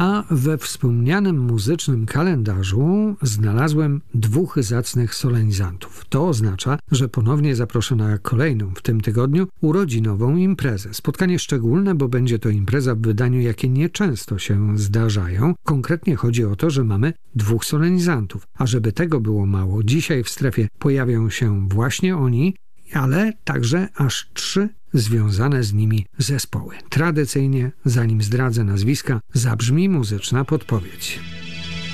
A we wspomnianym muzycznym kalendarzu znalazłem 2 zacnych solenizantów. To oznacza, że ponownie zaproszę na kolejną w tym tygodniu urodzinową imprezę. Spotkanie szczególne, bo będzie to impreza w wydaniu, jakie nieczęsto się zdarzają. Konkretnie chodzi o to, że mamy 2 solenizantów. A żeby tego było mało, dzisiaj w strefie pojawią się właśnie oni, ale także aż 3 związane z nimi zespoły. Tradycyjnie, zanim zdradzę nazwiska, zabrzmi muzyczna podpowiedź.